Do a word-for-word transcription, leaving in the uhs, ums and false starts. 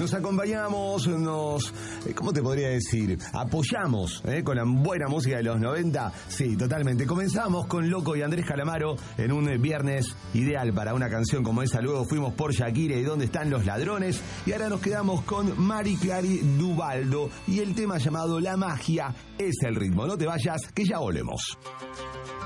Nos acompañamos, nos... ¿Cómo te podría decir? Apoyamos ¿eh? con la buena música de los noventa. Sí, totalmente. Comenzamos con Loco y Andrés Calamaro en un viernes ideal para una canción como esa. Luego fuimos por Shakira y ¿Dónde están los ladrones? Y ahora nos quedamos con Mari Clary Duvaldo y el tema llamado La magia es el ritmo. No te vayas, que ya volvemos.